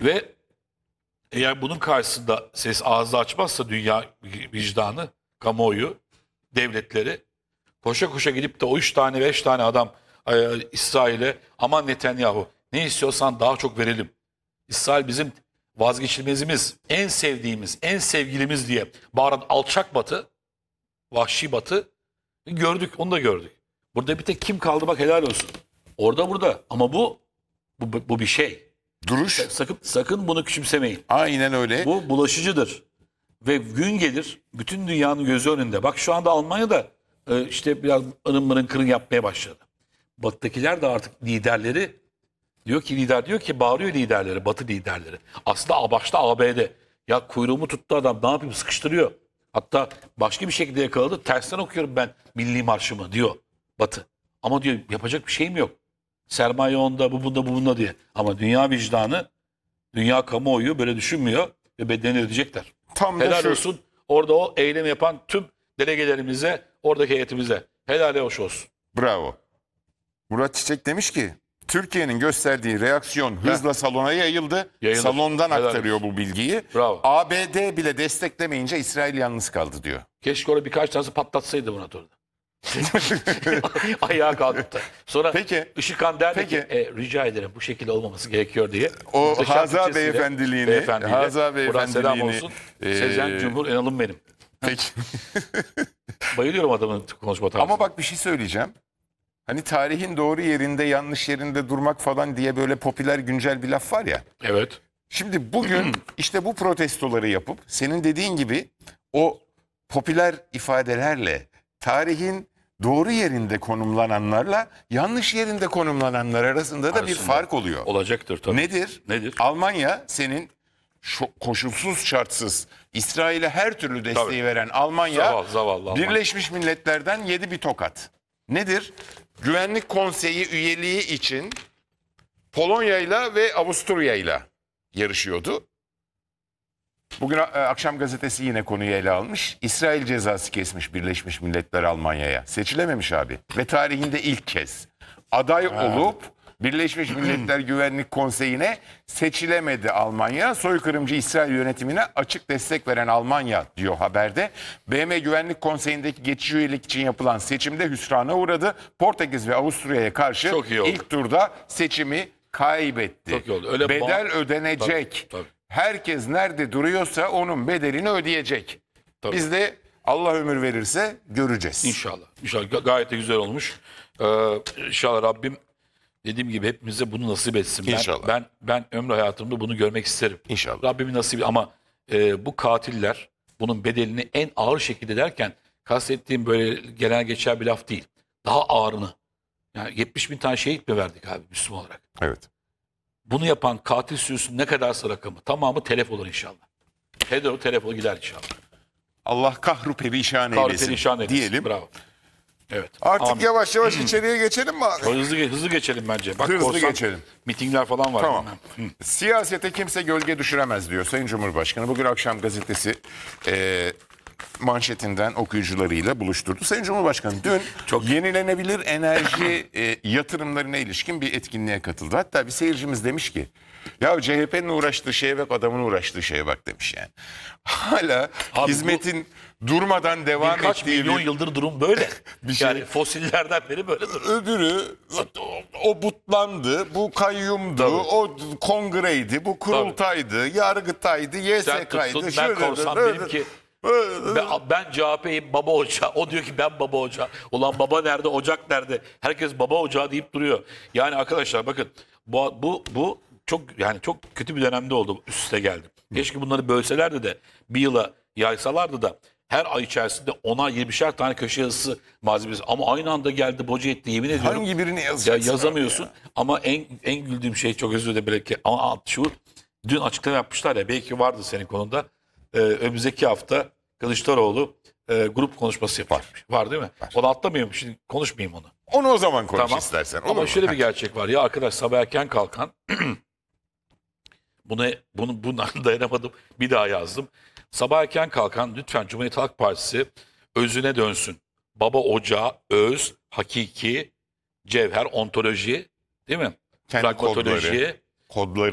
Ve eğer bunun karşısında ses ağzı açmazsa dünya vicdanı, kamuoyu, devletleri koşa koşa gidip de o 3 tane 5 tane adam İsrail'e aman Netanyahu ne istiyorsan daha çok verelim. İsrail bizim vazgeçilmezimiz, en sevdiğimiz, en sevgilimiz diye bağıran alçak batı, vahşi batı gördük, onu da gördük. Burada bir tek kim kaldı bak helal olsun. Orada burada ama bu bir şey. Duruş. Sakın bunu küçümsemeyin. Aynen öyle. Bu bulaşıcıdır. Ve gün gelir bütün dünyanın gözü önünde. Bak şu anda Almanya'da işte biraz ırın mırın kırın yapmaya başladı. Batı'dakiler de artık liderleri lider diyor ki bağırıyor liderleri, Batı liderleri. Aslında başta ABD. Ya kuyruğumu tuttu adam ne yapayım sıkıştırıyor. Hatta başka bir şekilde yakaladı. Tersten okuyorum ben Milli Marşımı diyor Batı. Ama diyor yapacak bir şeyim yok. Sermaye onda, bu bunda, bu bunda diye. Ama dünya vicdanı, dünya kamuoyu böyle düşünmüyor ve bedelini ödeyecekler. Tam da Helal şu. olsun orada o eylem yapan tüm delegelerimize, oradaki heyetimize. Helal hoş olsun. Bravo. Murat Çiçek demiş ki Türkiye'nin gösterdiği reaksiyon hızla salona yayıldı. Yayılır. Salondan Helal aktarıyor olsun. bu bilgiyi. Bravo. ABD bile desteklemeyince İsrail yalnız kaldı diyor. Keşke orada birkaç tanesi patlatsaydı Murat orada. Ayağa kalkıp da. Sonra Peki. Işıkhan derdi Peki. ki rica ederim bu şekilde olmaması gerekiyor diye. O Muhteşem Haza Türkçesiyle, beyefendiliğini, Haza buradan selam beyefendiliğini, olsun. Sezen Cumhur Enal'ım benim. Peki. Bayılıyorum adamın konuşma tarzına. Ama bak bir şey söyleyeceğim. Hani tarihin doğru yerinde yanlış yerinde durmak falan diye böyle popüler güncel bir laf var ya. Evet. Şimdi bugün işte bu protestoları yapıp senin dediğin gibi o popüler ifadelerle tarihin doğru yerinde konumlananlarla yanlış yerinde konumlananlar arasında da bir Arasında. fark oluyor. Olacaktır tabii. Nedir? Nedir? Almanya senin koşulsuz şartsız İsrail'e her türlü desteği Tabii. veren Almanya Zavallı Almanya. Birleşmiş Milletler'den yedi bir tokat. Nedir? Güvenlik Konseyi üyeliği için Polonya'yla ve Avusturya'yla yarışıyordu. Bugün Akşam Gazetesi yine konuyu ele almış. İsrail cezası kesmiş Birleşmiş Milletler Almanya'ya. Seçilememiş abi. Ve tarihinde ilk kez aday olup Birleşmiş Milletler Güvenlik Konseyi'ne seçilemedi Almanya. Soykırımcı İsrail yönetimine açık destek veren Almanya diyor haberde. BM Güvenlik Konseyi'ndeki geçici üyelik için yapılan seçimde hüsrana uğradı. Portekiz ve Avusturya'ya karşı Çok iyi oldu. ilk turda seçimi kaybetti. Çok iyi oldu. Öyle bedel ödenecek. Tabii. Herkes nerede duruyorsa onun bedelini ödeyecek. Tabii. Biz de Allah ömür verirse göreceğiz. İnşallah. İnşallah gayet de güzel olmuş. İnşallah Rabbim dediğim gibi hepimize bunu nasip etsin. İnşallah. Ben ömrü hayatımda bunu görmek isterim. İnşallah. Rabbimin nasibi ama bu katiller bunun bedelini en ağır şekilde derken kastettiğim böyle genel geçer bir laf değil. Daha ağırını. Yani 70 bin tane şehit mi verdik abi Müslüman olarak? Evet. Bunu yapan katil sürüsünün ne kadarsa rakamı tamamı telef olur inşallah. Heder telef olur gider inşallah. Allah kahru perişan eylesin Perişan eylesin. diyelim. Bravo. Evet. Artık Amin. yavaş yavaş içeriye geçelim mi abi? Hızlı geçelim bence. Bak, Hızlı korsan geçelim. mitingler falan var. Tamam. bilmem. Siyasete kimse gölge düşüremez diyor Sayın Cumhurbaşkanı. Bugün Akşam Gazetesi manşetinden okuyucularıyla buluşturdu. Sayın Cumhurbaşkanı dün yenilenebilir enerji yatırımlarına ilişkin bir etkinliğe katıldı. Hatta bir seyircimiz demiş ki ya CHP'nin uğraştığı şeye bak adamın uğraştığı şeye bak demiş yani. Hala Abi hizmetin durmadan devam Birkaç ettiği milyon bir yıldır durum böyle. Bir şey- Yani fosillerden beri böyle durum. öbürü o butlandı, bu kayyumdu, Tabii. o kongreydi, bu kurultaydı, yargıtaydı, Sen YSK'ydı. tuttun ben korsan benimki. Ben CHP'yi baba ocağı. O diyor ki ben baba ocağı. Ulan baba nerede, ocak nerede? Herkes baba ocağı deyip duruyor. Yani arkadaşlar bakın bu çok kötü bir dönemde oldu. Üst üste geldi. Keşke bunları bölselerdi de bir yıla yaysalardı da her ay içerisinde 10'ar 20'şer tane köşe yazısı malzemesi. Ama aynı anda geldi boca etti yemin ediyorum. Hangi birini Ya yazacaksın? yazamıyorsun ama en güldüğüm şey çok özür dilerim belki ama şu dün açıklama yapmışlar ya belki vardı senin konuda. Önümüzdeki hafta Kılıçdaroğlu grup konuşması yapacakmış. Var değil mi? Onu atlamıyorum şimdi konuşmayayım onu. Onu o zaman konuş Tamam. istersen. olur Ama mu? şöyle bir gerçek var ya arkadaş sabah erken kalkan bundan dayanamadım bir daha yazdım. Sabah erken kalkan lütfen Cumhuriyet Halk Partisi özüne dönsün. Baba ocağı, öz, hakiki, cevher, ontoloji değil mi? Kendi kodları. Pragmatoloji, Kodları.